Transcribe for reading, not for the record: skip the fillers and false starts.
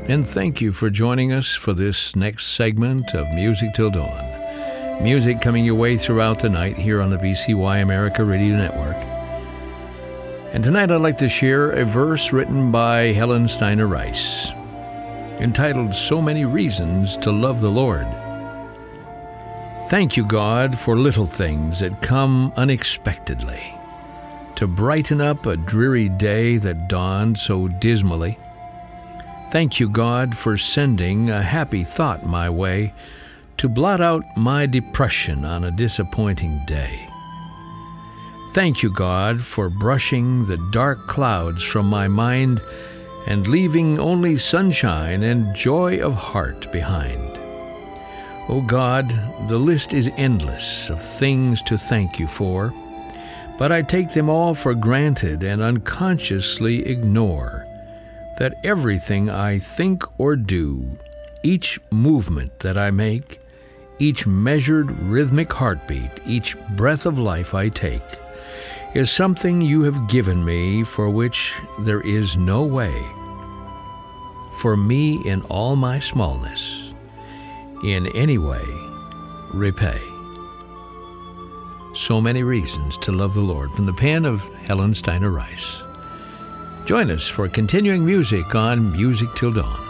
and thank you for joining us for this next segment of Music Till Dawn. Music coming your way throughout the night here on the VCY America Radio Network. And tonight I'd like to share a verse written by Helen Steiner Rice, entitled So Many Reasons to Love the Lord. Thank you, God, for little things that come unexpectedly, to brighten up a dreary day that dawned so dismally. Thank you, God, for sending a happy thought my way to blot out my depression on a disappointing day. Thank you, God, for brushing the dark clouds from my mind and leaving only sunshine and joy of heart behind. Oh God, the list is endless of things to thank you for, but I take them all for granted and unconsciously ignore that everything I think or do, each movement that I make, each measured rhythmic heartbeat, each breath of life I take, is something you have given me for which there is no way for me in all my smallness in any way repay. So Many Reasons to Love the Lord, from the pen of Helen Steiner Rice. Join us for continuing music on Music Till Dawn.